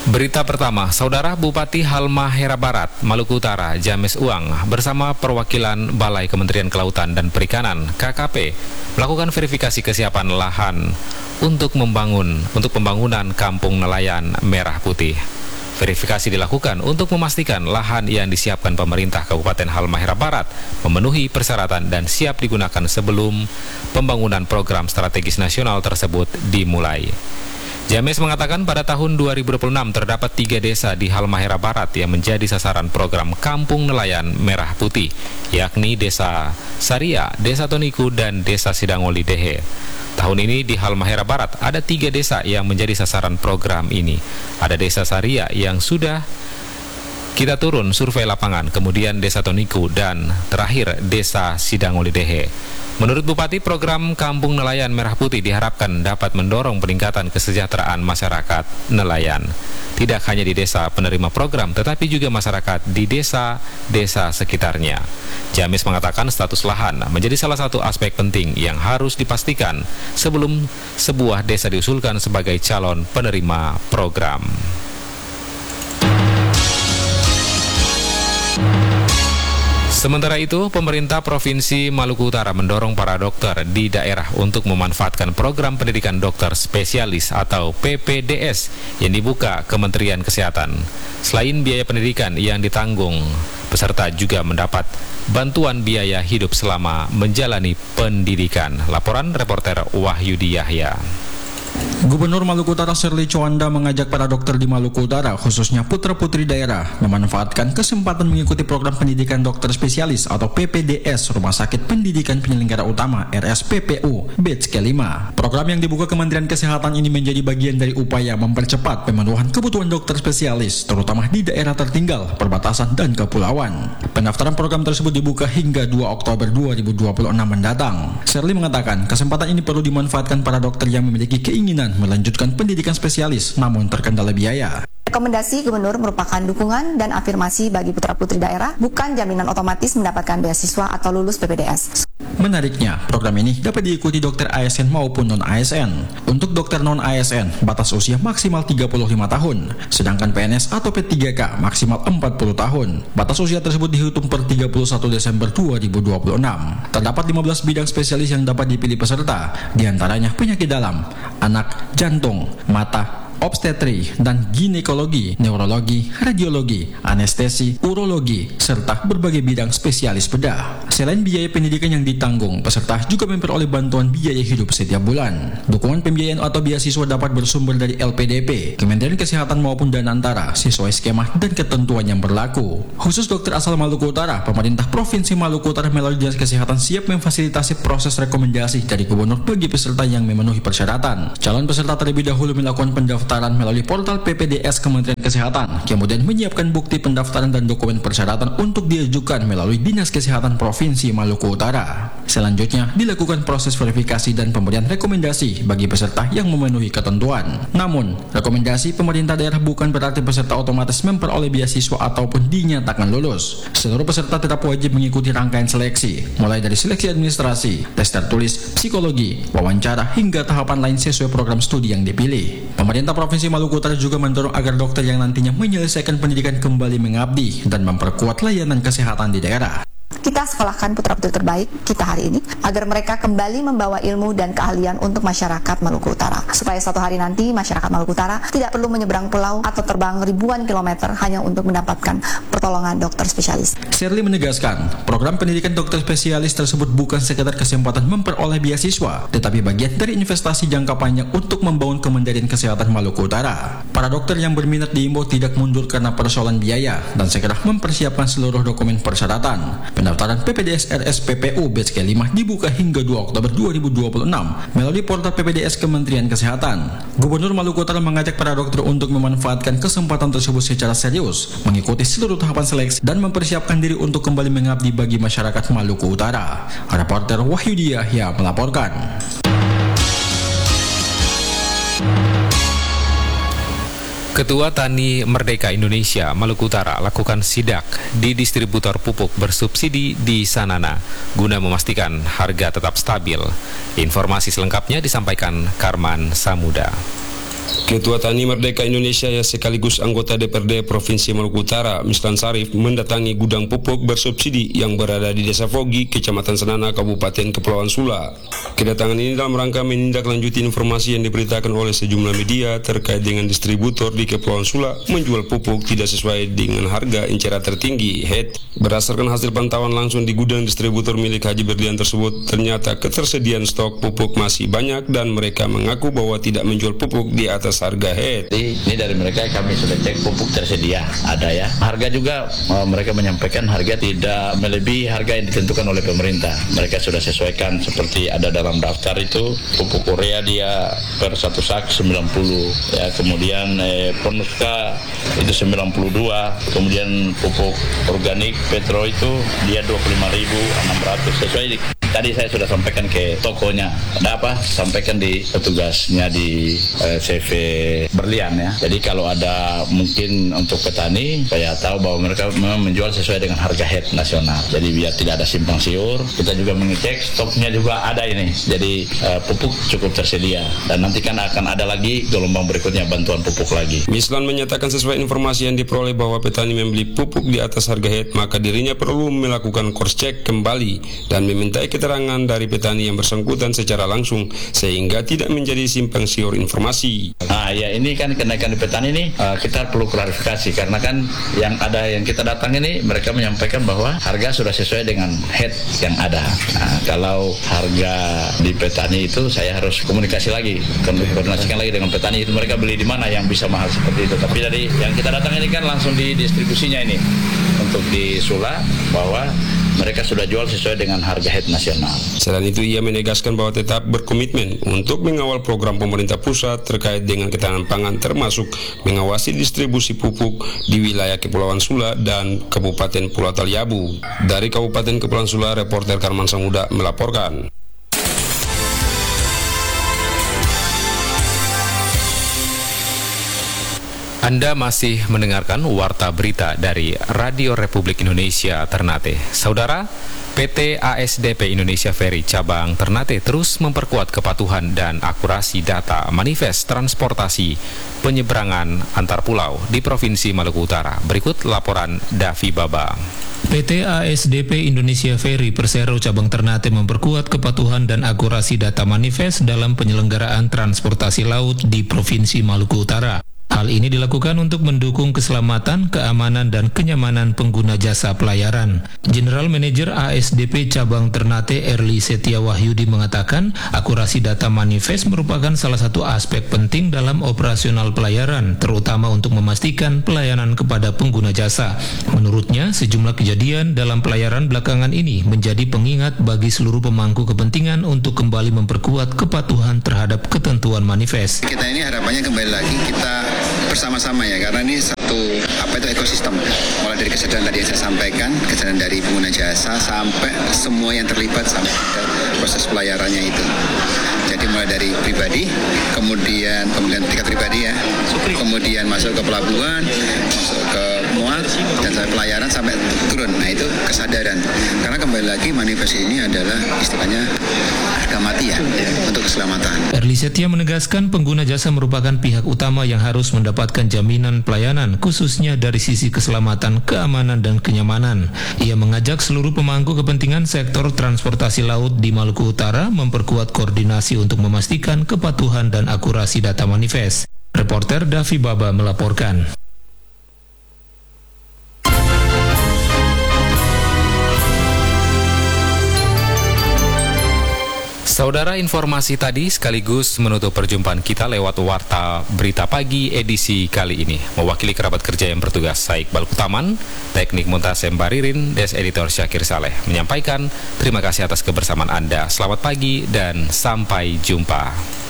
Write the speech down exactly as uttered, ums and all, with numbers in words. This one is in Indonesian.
Berita pertama, Saudara Bupati Halmahera Barat, Maluku Utara, James Uang, bersama perwakilan Balai Kementerian Kelautan dan Perikanan, K K P, melakukan verifikasi kesiapan lahan untuk membangun untuk pembangunan Kampung Nelayan Merah Putih. Verifikasi dilakukan untuk memastikan lahan yang disiapkan pemerintah Kabupaten Halmahera Barat memenuhi persyaratan dan siap digunakan sebelum pembangunan program strategis nasional tersebut dimulai. James mengatakan pada tahun dua ribu dua puluh enam terdapat tiga desa di Halmahera Barat yang menjadi sasaran program Kampung Nelayan Merah Putih, yakni Desa Saria, Desa Toniku, dan Desa Sidangoli Dehe. Tahun ini di Halmahera Barat ada tiga desa yang menjadi sasaran program ini. Ada Desa Saria yang sudah kita turun survei lapangan, kemudian Desa Toniku, dan terakhir Desa Sidangoli Dehe. Menurut Bupati, program Kampung Nelayan Merah Putih diharapkan dapat mendorong peningkatan kesejahteraan masyarakat nelayan. Tidak hanya di desa penerima program, tetapi juga masyarakat di desa-desa sekitarnya. James mengatakan status lahan menjadi salah satu aspek penting yang harus dipastikan sebelum sebuah desa diusulkan sebagai calon penerima program. Sementara itu, pemerintah Provinsi Maluku Utara mendorong para dokter di daerah untuk memanfaatkan program pendidikan dokter spesialis atau P P D S yang dibuka Kementerian Kesehatan. Selain biaya pendidikan yang ditanggung, peserta juga mendapat bantuan biaya hidup selama menjalani pendidikan. Laporan reporter Wahyudi Yahya. Gubernur Maluku Utara Sherly Chowanda mengajak para dokter di Maluku Utara, khususnya putra-putri daerah, memanfaatkan kesempatan mengikuti program pendidikan dokter spesialis atau P P D S Rumah Sakit Pendidikan Penyelenggara Utama R S P P U batch kelima. Program yang dibuka Kementerian Kesehatan ini menjadi bagian dari upaya mempercepat pemenuhan kebutuhan dokter spesialis, terutama di daerah tertinggal, perbatasan, dan kepulauan. Pendaftaran program tersebut dibuka hingga dua Oktober dua ribu dua puluh enam mendatang. Sherly mengatakan kesempatan ini perlu dimanfaatkan para dokter yang memiliki keinginan melanjutkan pendidikan spesialis namun terkendala biaya. Rekomendasi Gubernur merupakan dukungan dan afirmasi bagi putra-putri daerah, bukan jaminan otomatis mendapatkan beasiswa atau lulus P P D S. Menariknya, program ini dapat diikuti dokter A S N maupun non-A S N. Untuk dokter non-A S N, batas usia maksimal tiga puluh lima tahun, sedangkan P N S atau P tiga K maksimal empat puluh tahun. Batas usia tersebut dihitung per tiga puluh satu Desember dua ribu dua puluh enam. Terdapat lima belas bidang spesialis yang dapat dipilih peserta, diantaranya penyakit dalam, anak, jantung, mata, obstetri dan ginekologi, neurologi, radiologi, anestesi, urologi, serta berbagai bidang spesialis bedah. Selain biaya pendidikan yang ditanggung, peserta juga memperoleh bantuan biaya hidup setiap bulan. Dukungan pembiayaan atau beasiswa dapat bersumber dari L P D P, Kementerian Kesehatan maupun Danantara, sesuai skema dan ketentuan yang berlaku. Khusus dokter asal Maluku Utara, pemerintah Provinsi Maluku Utara melalui Dinas Kesehatan siap memfasilitasi proses rekomendasi dari gubernur bagi peserta yang memenuhi persyaratan. Calon peserta terlebih dahulu melakukan pendaftaran melalui portal P P D S Kementerian Kesehatan, kemudian menyiapkan bukti pendaftaran dan dokumen persyaratan untuk diajukan melalui Dinas Kesehatan Provinsi Maluku Utara. Selanjutnya, dilakukan proses verifikasi dan pemberian rekomendasi bagi peserta yang memenuhi ketentuan. Namun, rekomendasi pemerintah daerah bukan berarti peserta otomatis memperoleh beasiswa ataupun dinyatakan lulus. Seluruh peserta tetap wajib mengikuti rangkaian seleksi, mulai dari seleksi administrasi, tes tertulis, psikologi, wawancara, hingga tahapan lain sesuai program studi yang dipilih. Pemerintah Provinsi Maluku Utara juga mendorong agar dokter yang nantinya menyelesaikan pendidikan kembali mengabdi dan memperkuat layanan kesehatan di daerah. Kita sekolahkan putra-putri terbaik kita hari ini agar mereka kembali membawa ilmu dan keahlian untuk masyarakat Maluku Utara, supaya suatu hari nanti masyarakat Maluku Utara tidak perlu menyeberang pulau atau terbang ribuan kilometer hanya untuk mendapatkan pertolongan dokter spesialis. Sherly menegaskan, program pendidikan dokter spesialis tersebut bukan sekedar kesempatan memperoleh beasiswa, tetapi bagian dari investasi jangka panjang untuk membangun Kementerian Kesehatan Maluku Utara. Para dokter yang berminat diimbau tidak mundur karena persoalan biaya dan segera mempersiapkan seluruh dokumen persyaratan. Pendaftaran P P D S R S P P U batch kelima dibuka hingga dua Oktober dua ribu dua puluh enam melalui portal P P D S Kementerian Kesehatan. Gubernur Maluku Utara mengajak para dokter untuk memanfaatkan kesempatan tersebut secara serius, mengikuti seluruh tahapan seleksi dan mempersiapkan diri untuk kembali mengabdi bagi masyarakat Maluku Utara. Reporter Wahyudi Yahya melaporkan. Ketua Tani Merdeka Indonesia Maluku Utara lakukan sidak di distributor pupuk bersubsidi di Sanana guna memastikan harga tetap stabil. Informasi selengkapnya disampaikan Karman Samuda. Ketua Tani Merdeka Indonesia yang sekaligus anggota D P R D Provinsi Maluku Utara, Mislan Sarif, mendatangi gudang pupuk bersubsidi yang berada di Desa Fogi, Kecamatan Senana, Kabupaten Kepulauan Sula. Kedatangan ini dalam rangka menindaklanjuti informasi yang diberitakan oleh sejumlah media terkait dengan distributor di Kepulauan Sula menjual pupuk tidak sesuai dengan harga inceran tertinggi H E T. Berdasarkan hasil pantauan langsung di gudang distributor milik Haji Berlian tersebut, ternyata ketersediaan stok pupuk masih banyak dan mereka mengaku bahwa tidak menjual pupuk di atas harga H E T. Ini dari mereka kami sudah cek pupuk tersedia ada ya. Harga juga uh, mereka menyampaikan harga tidak melebihi harga yang ditentukan oleh pemerintah. Mereka sudah sesuaikan seperti ada dalam daftar itu pupuk urea dia per satu sak sembilan puluh ya, kemudian eh, Ponuska itu sembilan puluh dua, kemudian pupuk organik Petro itu dia dua puluh lima ribu enam ratus sesuai di tadi saya sudah sampaikan ke tokonya. Ada apa? Sampaikan di petugasnya di eh, C V Berlian ya. Jadi kalau ada mungkin untuk petani, saya tahu bahwa mereka memang menjual sesuai dengan harga H E T nasional. Jadi biar tidak ada simpang siur, kita juga mengecek stoknya juga ada ini. Jadi eh, pupuk cukup tersedia dan nanti kan akan ada lagi gelombang berikutnya bantuan pupuk lagi. Mislan menyatakan sesuai informasi yang diperoleh bahwa petani membeli pupuk di atas harga H E T, maka dirinya perlu melakukan cross check kembali dan memintai keterangan dari petani yang bersangkutan secara langsung sehingga tidak menjadi simpang siur informasi. Ah ya, ini kan kenaikan di petani ini uh, kita perlu klarifikasi karena kan yang ada yang kita datang ini mereka menyampaikan bahwa harga sudah sesuai dengan H E T yang ada. Nah, kalau harga di petani itu saya harus komunikasi lagi, koordinasikan lagi dengan petani itu mereka beli di mana yang bisa mahal seperti itu. Tapi dari yang kita datang ini kan langsung di distribusinya ini untuk di Sula bahwa mereka sudah jual sesuai dengan harga H E T nasional. Selain itu, ia menegaskan bahwa tetap berkomitmen untuk mengawal program pemerintah pusat terkait dengan ketahanan pangan, termasuk mengawasi distribusi pupuk di wilayah Kepulauan Sula dan Kabupaten Pulau Taliabu. Dari Kabupaten Kepulauan Sula, reporter Karman Samuda melaporkan. Anda masih mendengarkan Warta Berita dari Radio Republik Indonesia Ternate. Saudara, P T A S D P Indonesia Ferry Cabang Ternate terus memperkuat kepatuhan dan akurasi data manifest transportasi penyeberangan antar pulau di Provinsi Maluku Utara. Berikut laporan Davi Baba. P T A S D P Indonesia Ferry Persero Cabang Ternate memperkuat kepatuhan dan akurasi data manifest dalam penyelenggaraan transportasi laut di Provinsi Maluku Utara. Hal ini dilakukan untuk mendukung keselamatan, keamanan, dan kenyamanan pengguna jasa pelayaran. General Manager A S D P Cabang Ternate Erli Setia Wahyudi mengatakan, akurasi data manifest merupakan salah satu aspek penting dalam operasional pelayaran, terutama untuk memastikan pelayanan kepada pengguna jasa. Menurutnya, sejumlah kejadian dalam pelayaran belakangan ini menjadi pengingat bagi seluruh pemangku kepentingan untuk kembali memperkuat kepatuhan terhadap ketentuan manifest. Kita ini harapannya kembali lagi kita bersama-sama ya, karena ini satu apa itu ekosistem, mulai dari kesadaran tadi yang saya sampaikan, kesadaran dari pengguna jasa sampai semua yang terlibat sampai proses pelayarannya itu. Jadi mulai dari pribadi, kemudian pembelian tiket pribadi ya, kemudian masuk ke pelabuhan, masuk ke muat, dan sampai pelayaran sampai turun. Nah itu kesadaran. Karena kembali lagi manifest ini adalah istilahnya harga mati ya untuk keselamatan. Erli Setia menegaskan pengguna jasa merupakan pihak utama yang harus mendapatkan jaminan pelayanan, khususnya dari sisi keselamatan, keamanan, dan kenyamanan. Ia mengajak seluruh pemangku kepentingan sektor transportasi laut di Maluku Utara memperkuat koordinasi untuk memastikan kepatuhan dan akurasi data manifest. Reporter Davi Baba melaporkan. Saudara, informasi tadi sekaligus menutup perjumpaan kita lewat Warta Berita Pagi edisi kali ini. Mewakili kerabat kerja yang bertugas, saya Iqbal Kutaman, teknik montase Mbaririn, des editor Syakir Saleh, menyampaikan terima kasih atas kebersamaan Anda. Selamat pagi dan sampai jumpa.